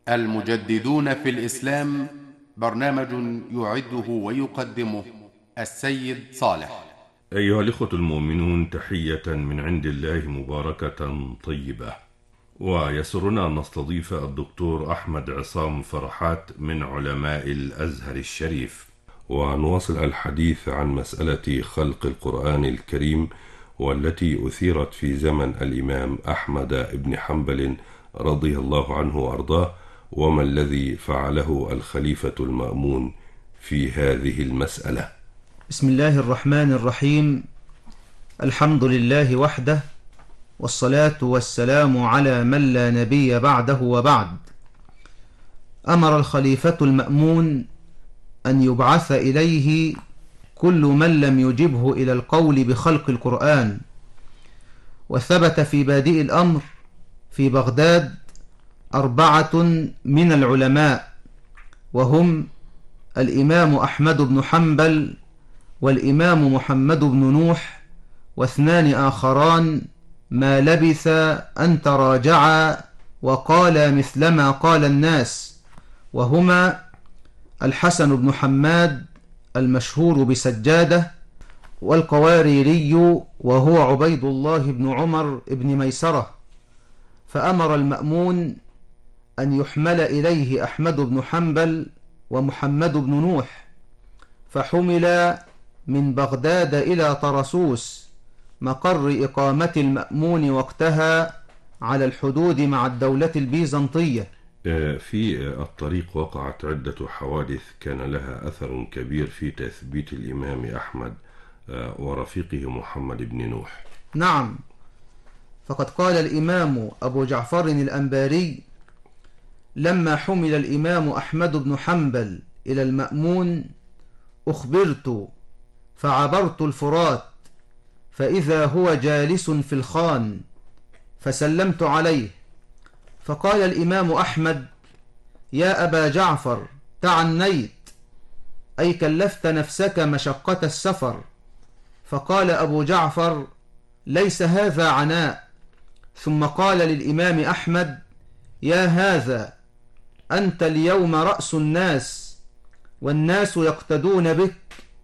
المجددون في الإسلام، برنامج يعده ويقدمه السيد صالح. أيها الإخوة المؤمنون، تحية من عند الله مباركة طيبة. ويسرنا أن نستضيف الدكتور أحمد عصام فرحات من علماء الأزهر الشريف، ونواصل الحديث عن مسألة خلق القرآن الكريم، والتي أثيرت في زمن الإمام أحمد بن حنبل رضي الله عنه وأرضاه، وما الذي فعله الخليفة المأمون في هذه المسألة. بسم الله الرحمن الرحيم. الحمد لله وحده، والصلاة والسلام على من لا نبي بعده وبعد. أمر الخليفة المأمون أن يبعث إليه كل من لم يجبه إلى القول بخلق القرآن. وثبت في بادئ الأمر في بغداد 4 من العلماء، وهم الإمام أحمد بن حنبل، والإمام محمد بن نوح، و2 آخران ما لبث أن تراجعا وقال مثلما قال الناس، وهما الحسن بن حماد المشهور بسجادة، والقواريري وهو عبيد الله بن عمر بن ميسرة. فأمر المأمون أن يحمل إليه أحمد بن حنبل ومحمد بن نوح، فحمل من بغداد إلى طرسوس مقر إقامة المأمون وقتها على الحدود مع الدولة البيزنطية. في الطريق وقعت عدة حوادث كان لها أثر كبير في تثبيت الإمام أحمد ورفيقه محمد بن نوح. نعم، فقد قال الإمام أبو جعفر الأنباري: لما حمل الإمام أحمد بن حنبل إلى المأمون أخبرت فعبرت الفرات، فإذا هو جالس في الخان، فسلمت عليه، فقال الإمام أحمد: يا أبا جعفر، تعنيت، أي كلفت نفسك مشقة السفر. فقال أبو جعفر: ليس هذا عناء. ثم قال للإمام أحمد: يا هذا، أنت اليوم رأس الناس، والناس يقتدون بك،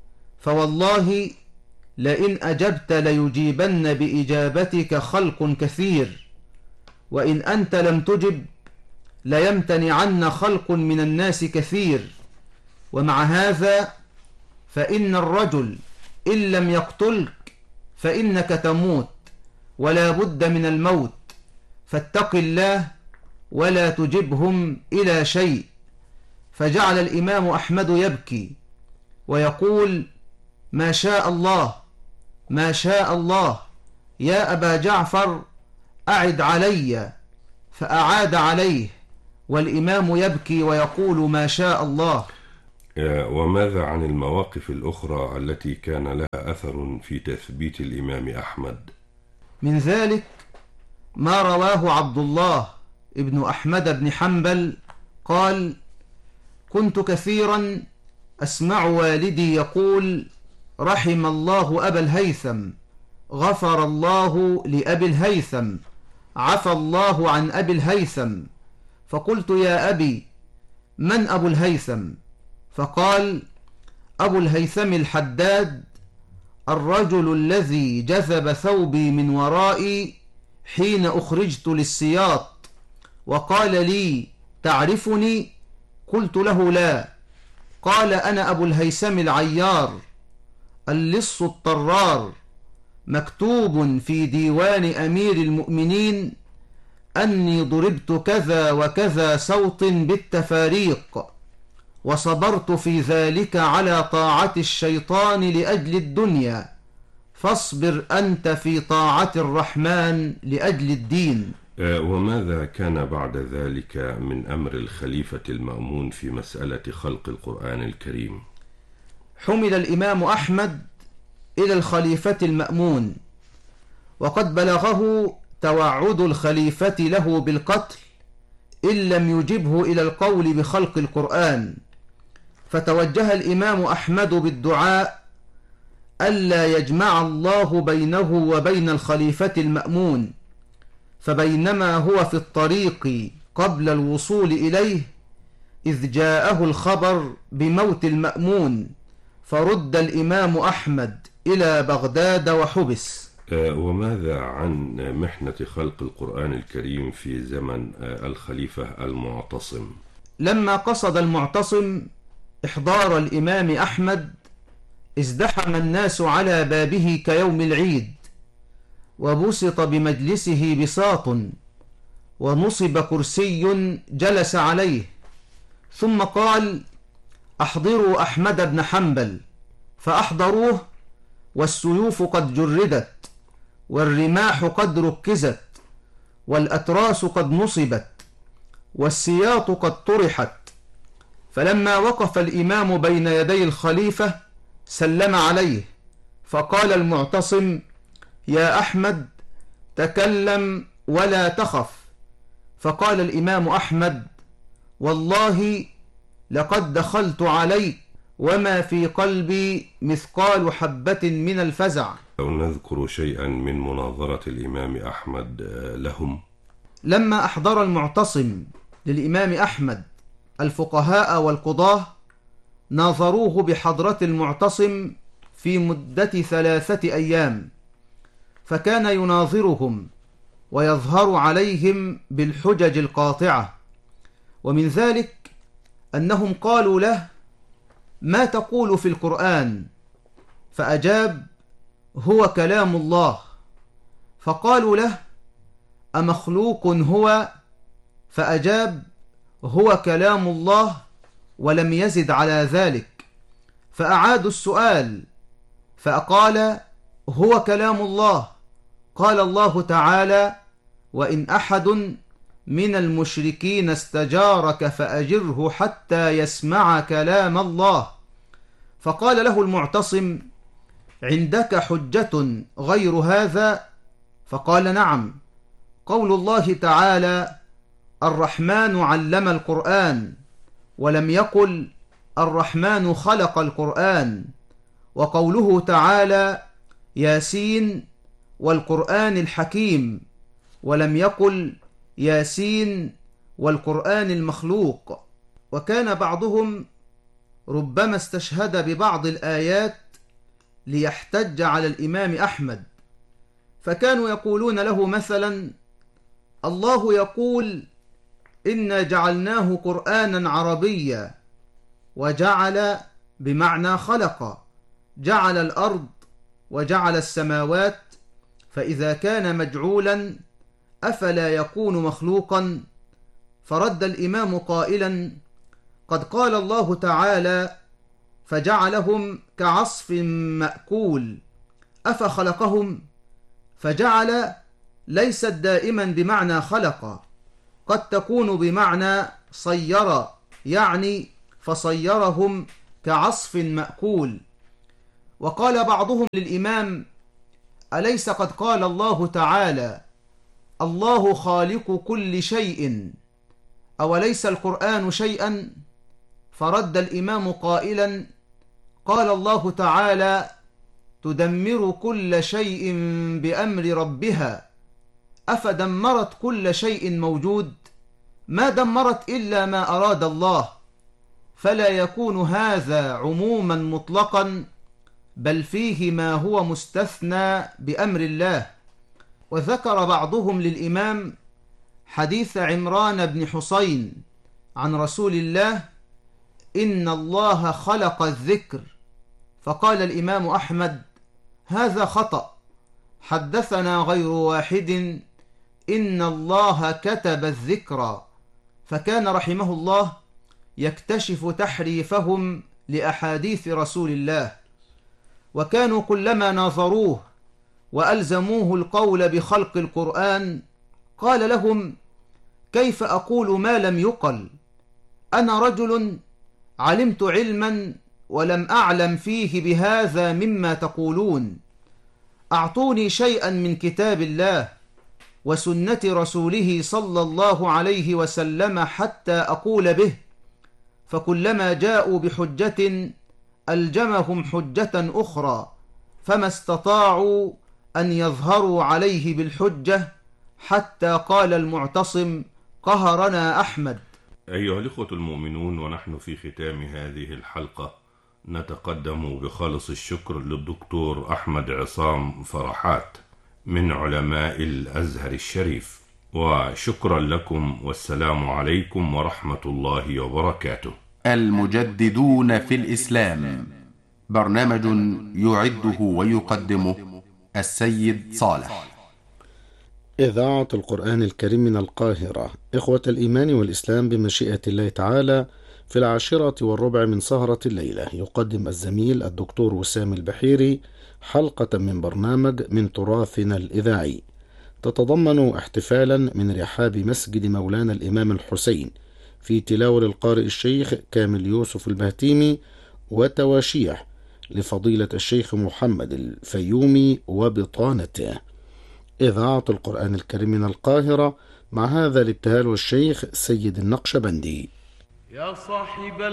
فوالله لئن أجبت ليجيبن بإجابتك خلق كثير، وإن أنت لم تجب ليمتنعن خلق من الناس كثير. ومع هذا فإن الرجل إن لم يقتلك فإنك تموت، ولا بد من الموت، فاتق الله ولا تجبهم إلى شيء. فجعل الإمام أحمد يبكي ويقول: ما شاء الله، ما شاء الله، يا أبا جعفر أعد علي. فأعاد عليه والإمام يبكي ويقول: ما شاء الله. وماذا عن المواقف الأخرى التي كان لها أثر في تثبيت الإمام أحمد؟ من ذلك ما رواه عبد الله ابن أحمد بن حنبل قال: كنت كثيرا أسمع والدي يقول: رحم الله أبا الهيثم، غفر الله لأبي الهيثم، عفى الله عن أبي الهيثم. فقلت: يا أبي، من أبو الهيثم؟ فقال: أبو الهيثم الحداد، الرجل الذي جذب ثوبي من ورائي حين أخرجت للسياط، وقال لي: تعرفني؟ قلت له: لا. قال: أنا أبو الهيثم العيار، اللص الطرار، مكتوب في ديوان أمير المؤمنين أني ضربت كذا وكذا صوت بالتفاريق، وصبرت في ذلك على طاعة الشيطان لأجل الدنيا، فاصبر أنت في طاعة الرحمن لأجل الدين. وماذا كان بعد ذلك من أمر الخليفة المأمون في مسألة خلق القرآن الكريم؟ حمل الإمام أحمد إلى الخليفة المأمون، وقد بلغه توعد الخليفة له بالقتل إن لم يجبه إلى القول بخلق القرآن. فتوجه الإمام أحمد بالدعاء ألا يجمع الله بينه وبين الخليفة المأمون. فبينما هو في الطريق قبل الوصول إليه إذ جاءه الخبر بموت المأمون، فرد الإمام أحمد إلى بغداد وحبس. وماذا عن محنة خلق القرآن الكريم في زمن الخليفة المعتصم؟ لما قصد المعتصم إحضار الإمام أحمد ازدحم الناس على بابه كيوم العيد، وبسط بمجلسه بساط، ونصب كرسي جلس عليه، ثم قال: أحضروا أحمد بن حنبل. فأحضروه، والسيوف قد جردت، والرماح قد ركزت، والأتراس قد نصبت، والسياط قد طرحت. فلما وقف الإمام بين يدي الخليفة سلم عليه، فقال المعتصم: يا أحمد، تكلم ولا تخف. فقال الإمام أحمد: والله لقد دخلت عليك وما في قلبي مثقال حبة من الفزع. أو نذكر شيئا من مناظرة الإمام أحمد لهم. لما أحضر المعتصم للإمام أحمد الفقهاء والقضاة، ناظروه بحضرة المعتصم في مدة 3 أيام، فكان يناظرهم ويظهر عليهم بالحجج القاطعة. ومن ذلك أنهم قالوا له: ما تقول في القرآن؟ فأجاب: هو كلام الله. فقالوا له: أمخلوق هو؟ فأجاب: هو كلام الله، ولم يزد على ذلك. فأعادوا السؤال، فقال: هو كلام الله. قال الله تعالى: وإن أحد من المشركين استجارك فأجره حتى يسمع كلام الله. فقال له المعتصم: عندك حجة غير هذا؟ فقال: نعم، قول الله تعالى: الرحمن علم القرآن، ولم يقل الرحمن خلق القرآن. وقوله تعالى: ياسين والقرآن الحكيم، ولم يقل ياسين والقرآن المخلوق. وكان بعضهم ربما استشهد ببعض الآيات ليحتج على الإمام أحمد، فكانوا يقولون له مثلا: الله يقول: إنا جعلناه قرآنا عربيا، وجعل بمعنى خلق، جعل الأرض وجعل السماوات، فإذا كان مجعولا أفلا يكون مخلوقا؟ فرد الإمام قائلا: قد قال الله تعالى: فجعلهم كعصف مأكول، أفخلقهم؟ فجعل ليست دائما بمعنى خلق، قد تكون بمعنى صير، يعني فصيرهم كعصف مأكول. وقال بعضهم للإمام: أليس قد قال الله تعالى: الله خالق كل شيء، أوليس القرآن شيئا؟ فرد الإمام قائلا: قال الله تعالى: تدمر كل شيء بأمر ربها، أفدمرت كل شيء موجود؟ ما دمرت إلا ما أراد الله، فلا يكون هذا عموما مطلقا، بل فيه ما هو مستثنى بأمر الله. وذكر بعضهم للإمام حديث عمران بن حسين عن رسول الله: إن الله خلق الذكر. فقال الإمام أحمد: هذا خطأ، حدثنا غير واحد إن الله كتب الذكر. فكان رحمه الله يكتشف تحريفهم لأحاديث رسول الله، وكانوا كلما ناظروه وألزموه القول بخلق القرآن قال لهم: كيف أقول ما لم يقل؟ أنا رجل علمت علما ولم أعلم فيه بهذا مما تقولون، أعطوني شيئا من كتاب الله وسنة رسوله صلى الله عليه وسلم حتى أقول به. فكلما جاءوا بحجة ألجمهم حجة أخرى، فما استطاعوا أن يظهروا عليه بالحجة، حتى قال المعتصم: قهرنا أحمد. أيها الإخوة المؤمنون، ونحن في ختام هذه الحلقة نتقدم بخالص الشكر للدكتور أحمد عصام فرحات من علماء الأزهر الشريف، وشكرا لكم، والسلام عليكم ورحمة الله وبركاته. المجددون في الإسلام، برنامج يعده ويقدمه السيد صالح. إذاعة القرآن الكريم من القاهرة. إخوة الإيمان والإسلام، بمشيئة الله تعالى في 10:15 من سهرة الليلة يقدم الزميل الدكتور وسام البحيري حلقة من برنامج من تراثنا الإذاعي، تتضمن احتفالا من رحاب مسجد مولانا الإمام الحسين في تلاوة القارئ الشيخ كامل يوسف البهتيمي وتواشيح لفضيلة الشيخ محمد الفيومي وبطانته. إذاعة القرآن الكريم من القاهرة، مع هذا الابتهال والشيخ سيد النقشبندي. يا صاحب